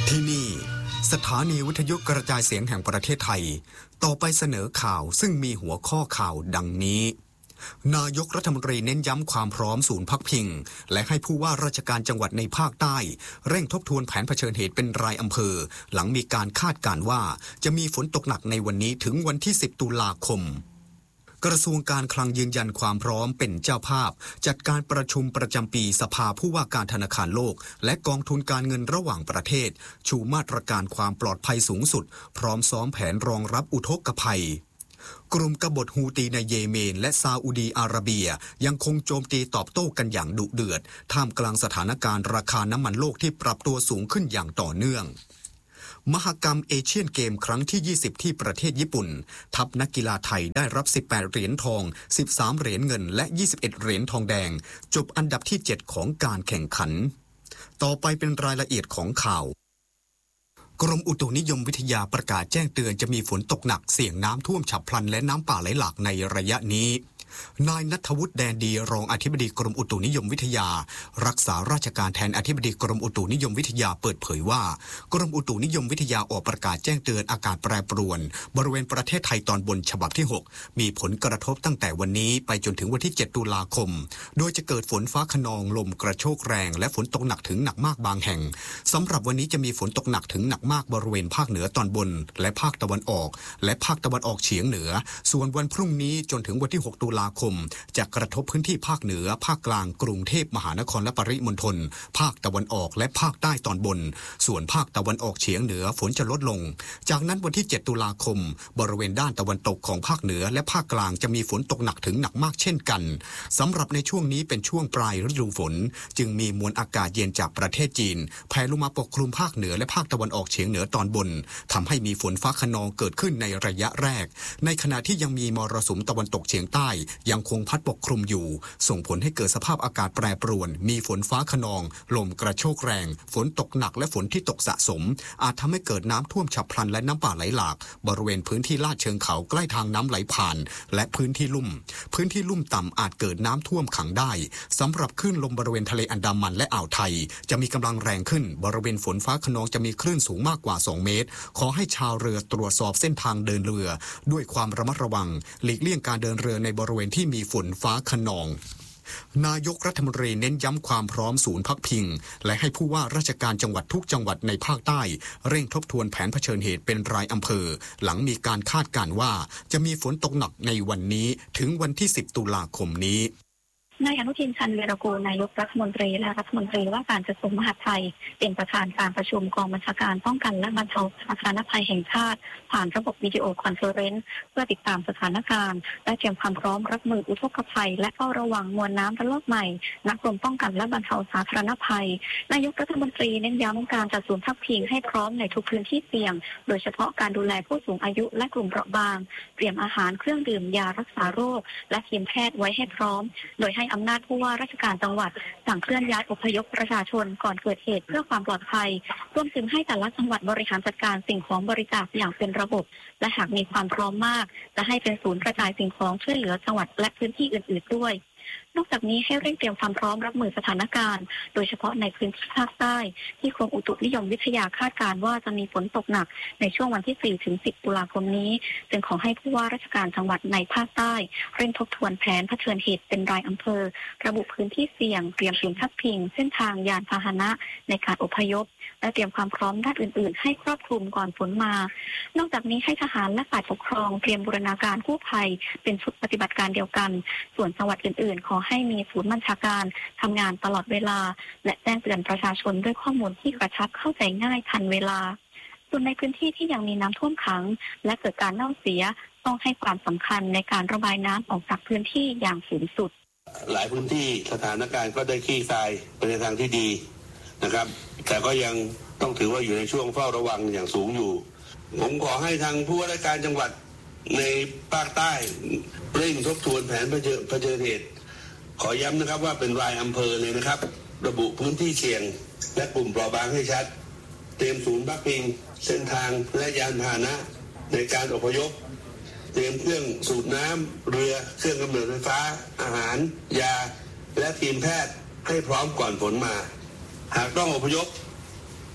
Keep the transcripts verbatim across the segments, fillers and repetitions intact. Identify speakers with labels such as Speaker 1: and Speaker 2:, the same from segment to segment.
Speaker 1: ที่นี่สถานีวิทยุกระจายเสียงแห่งประเทศไทยต่อไปเสนอข่าวซึ่งมีหัวข้อข่าวดังนี้นายกรัฐมนตรีเน้นย้ำความพร้อมศูนย์พักพิงและให้ผู้ว่าราชการจังหวัดในภาคใต้เร่งทบทวนแผนเผชิญเหตุเป็นรายอำเภอหลังมีการคาดการณ์ว่าจะมีฝนตกหนักในวันนี้ถึงวันที่สิบตุลาคมกระทรวงการคลังยืนยันความพร้อมเป็นเจ้าภาพจัดการประชุมประจำปีสภาผู้ว่าการธนาคารโลกและกองทุนการเงินระหว่างประเทศชูมาตรการความปลอดภัยสูงสุดพร้อมซ้อมแผนรองรับอุทกภัยกลุ่มกบฏฮูตีในเยเมนและซาอุดีอาระเบียยังคงโจมตีตอบโต้กันอย่างดุเดือดท่ามกลางสถานการณ์ราคาน้ำมันโลกที่ปรับตัวสูงขึ้นอย่างต่อเนื่องมหกรรมเอเชียนเกมครั้งที่ยี่สิบที่ประเทศญี่ปุ่นทัพนักกีฬาไทยได้รับสิบแปดเหรียญทองสิบสามเหรียญเงินและยี่สิบเอ็ดเหรียญทองแดงจบอันดับที่เจ็ดของการแข่งขันต่อไปเป็นรายละเอียดของข่าวกรมอุตุนิยมวิทยาประกาศแจ้งเตือนจะมีฝนตกหนักเสี่ยงน้ำท่วมฉับพลันและน้ำป่าไหลหลากในระยะนี้นายณัฐวุฒิแดนดีรองอธิบดีกรมอุตุนิยมวิทยารักษาราชการแทนอธิบดีกรมอุตุนิยมวิทยาเปิดเผยว่ากรมอุตุนิยมวิทยาออกประกาศแจ้งเตือนอากาศแปรปรวนบริเวณประเทศไทยตอนบนฉบับที่หกมีผลกระทบตั้งแต่วันนี้ไปจนถึงวันที่เจ็ดตุลาคมโดยจะเกิดฝนฟ้าคะนองลมกระโชกแรงและฝนตกหนักถึงหนักมากบางแห่งสำหรับวันนี้จะมีฝนตกหนักถึงหนักมากบริเวณภาคเหนือตอนบนและภาคตะวันออกและภาคตะวันออกเฉียงเหนือส่วนวันพรุ่งนี้จนถึงวันที่หกตุลาคมจะกระทบพื้นที่ภาคเหนือภาคกลางกรุงเทพมหานครและปริมณฑลภาคตะวันออกและภาคใต้ตอนบนส่วนภาคตะวันออกเฉียงเหนือฝนจะลดลงจากนั้นวันที่เจ็ดตุลาคมบริเวณด้านตะวันตกของภาคเหนือและภาคกลางจะมีฝนตกหนักถึงหนักมากเช่นกันสำหรับในช่วงนี้เป็นช่วงปลายฤดูฝนจึงมีมวลอากาศเย็นจากประเทศจีนแผ่ลงมาปกคลุมภาคเหนือและภาคตะวันออกเฉียงเหนือตอนบนทำให้มีฝนฟ้าคะนองเกิดขึ้นในระยะแรกในขณะที่ยังมีมรสุมตะวันตกเฉียงใต้ยังคงพัดปกคลุมอยู่ส่งผลให้เกิดสภาพอากาศแปรปรวนมีฝนฟ้าคะนองลมกระโชกแรงฝนตกหนักและฝนที่ตกสะสมอาจทำให้เกิดน้ำท่วมฉับพลันและน้ำป่าไหลหลากบริเวณพื้นที่ลาดเชิงเขาใกล้ทางน้ำไหลผ่านและพื้นที่ลุ่มพื้นที่ลุ่มต่ำอาจเกิดน้ำท่วมขังได้สำหรับคลื่นลมบริเวณทะเลอันดามันและอ่าวไทยจะมีกำลังแรงขึ้นบริเวณฝนฟ้าคะนองจะมีคลื่นสูงมากกว่าสองเมตรขอให้ชาวเรือตรวจสอบเส้นทางเดินเรือด้วยความระมัดระวังหลีกเลี่ยงการเดินเรือในบริเวณที่มีฝนฟ้าคะนองนายกรัฐมนตรีเน้นย้ำความพร้อมศูนย์พักพิงและให้ผู้ว่าราชการจังหวัดทุกจังหวัดในภาคใต้เร่งทบทวนแผนเผชิญเหตุเป็นรายอำเภอหลังมีการคาดการณ์ว่าจะมีฝนตกหนักในวันนี้ถึงวันที่สิบตุลาคมนี้
Speaker 2: นายอนุทินชาญวีรกูลนายกรัฐมนตรีและรัฐมนตรีว่าการกระทรวงมหาดไทยเป็นประธานการประชุมกองบัญชาการป้องกันและบรรเทาสาธารณภัยแห่งชาติผ่านระบบวิดีโอคอนเฟอเรนซ์เพื่อติดตามสถานการณ์และเตรียมความพร้อมรับมืออุทกภัยและเฝ้าระวังมวลน้ำระลอกใหม่ณกรมป้องกันและบรรเทาสาธารณภัยนายกรัฐมนตรีเน้นย้ำการจัดศูนย์พักพิงให้พร้อมในทุกพื้นที่เสี่ยงโดยเฉพาะการดูแลผู้สูงอายุและกลุ่มเปราะบางเตรียมอาหารเครื่องดื่มยารักษาโรคและทีมแพทย์ไว้ให้พร้อมโดยให้อำนาจผู้ว่าราชการจังหวัดสั่งเคลื่อนย้ายอพยพประชาชนก่อนเกิดเหตุเพื่อความปลอดภัยรวมถึงให้แต่ละจังหวัดบริหารจัดการสิ่งของบริจาคอย่างเป็นระบบและหากมีความพร้อมมากจะให้เป็นศูนย์กระจายสิ่งของช่วยเหลือจังหวัดและพื้นที่อื่นๆด้วยนอกจากนี้ให้เร่งเตรียมความพร้อมรับมือสถานการณ์โดยเฉพาะในพื้นที่ภาคใต้ที่กรมอุตุนิยมวิทยาคาดการณ์ว่าจะมีฝนตกหนักในช่วงวันที่ สี่ถึงสิบ ตุลาคมนี้จึงขอให้ผู้ว่าราชการจังหวัดในภาคใต้เร่งทบทวนแผนเผชิญเหตุเป็นรายอำเภอระบุพื้นที่เสี่ยงเตรียมศูนย์พักพิงเส้นทางยานพาหนะในการอพยพและเตรียมความพร้อมด้านอื่นๆให้ครอบคลุมก่อนฝนมานอกจากนี้ให้ทหารและฝ่ายปกครองเตรียมบูรณาการกู้ภัยเป็นชุดปฏิบัติการเดียวกันส่วนจังหวัดอื่นๆขอให้มีศูนย์บัญชาการทำงานตลอดเวลาและแจ้งเตือนประชาชนด้วยข้อมูลที่กระชับเข้าใจง่ายทันเวลาส่วนในพื้นที่ที่ยังมีน้ำท่วมขังและเกิดการเน่าเสียต้องให้ความสำคัญในการระบายน้ำออกจากพื้นที่อย่างสูงสุด
Speaker 3: หลายพื้นที่สถานการณ์ก็ได้คลี่คลายไปในทางที่ดีนะครับแต่ก็ยังต้องถือว่าอยู่ในช่วงเฝ้าระวังอย่างสูงอยู่ผมขอให้ทางผู้ว่าราชการจังหวัดในภาคใต้เร่งทบทวนแผนเผชิญเหตุขอย้ำนะครับว่าเป็นรายอำเภอเลยนะครับระบุพื้นที่เสี่ยงและกลุ่มเปราะบางให้ชัดเตรียมศูนย์พักพิงเส้นทางและยานพาหนะในการอพยพเตรียมเครื่องสูบน้ำเรือเครื่องกำเนิดไฟฟ้าอาหารยาและทีมแพทย์ให้พร้อมก่อนฝนมาหากต้องอพยพ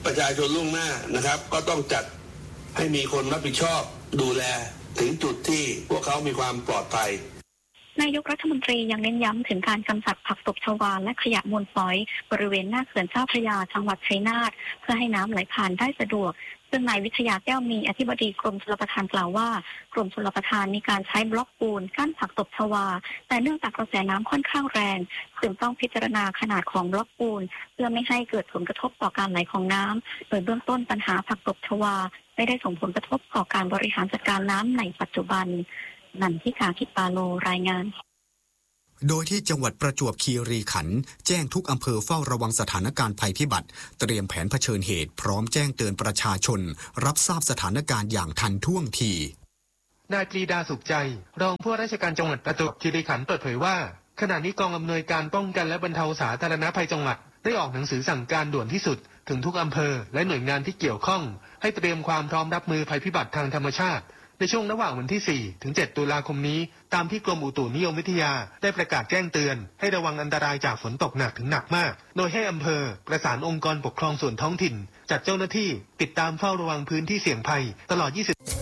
Speaker 3: ประชาชนล่วงหน้านะครับก็ต้องจัดให้มีคนรับผิดชอบดูแลถึงจุดที่พวกเขามีความปลอดภัย
Speaker 2: นายกรัฐมนตรียังเน้นย้ำถึงการกำจัดผักตบชวาและขยะมูลฝอยบริเวณหน้าเขื่อนเจ้าพระยาจังหวัดชัยนาทเพื่อให้น้ำไหลผ่านได้สะดวกซึ่งนายวิทยาแก้วมีอธิบดีกรมชลประทานกล่าวว่ากรมชลประทานมีการใช้บล็อกปูนกั้นผักตบชวาแต่เนื่องจากกระแสน้ำค่อนข้างแรงจึงต้องพิจารณาขนาดของบล็อกปูนเพื่อไม่ให้เกิดผลกระทบต่อการไหลของน้ำโดยเบื้องต้นปัญหาผักตบชวาไม่ได้ส่งผลกระทบต่อการบริหารจัดการน้ำในปัจจุบันนันทิกา คิปาโลรายงาน
Speaker 1: โดยที่จังหวัดประจวบคีรีขันธ์แจ้งทุกอำเภอเฝ้าระวังสถานการณ์ภัยพิบัติเตรียมแผนเผชิญเหตุพร้อมแจ้งเตือนประชาชนรับทราบสถานการณ์อย่างทันท่วงที
Speaker 4: นายปรีดาสุขใจรองผู้ว่าราชการจังหวัดประจวบคีรีขันธ์เปิดเผยว่าขณะนี้กองอำนวยการป้องกันและบรรเทาสาธารณภัยจังหวัดได้ออกหนังสือสั่งการด่วนที่สุดถึงทุกอำเภอและหน่วยงานที่เกี่ยวข้องให้เตรียมความพร้อมรับมือภัยพิบัติทางธรรมชาติในช่วงระหว่างวันที่ สี่ ถึง เจ็ด ตุลาคมนี้ตามที่กรมอุตุนิยมวิทยาได้ประกาศแจ้งเตือนให้ระวังอันตรายจากฝนตกหนักถึงหนักมากโดยให้อำเภอประสานองค์กรปกครองส่วนท้องถิ่นจัดเจ้าหน้าที่ติดตามเฝ้าระวังพื้นที่เสี่ยงภัยตลอดยี่สิบ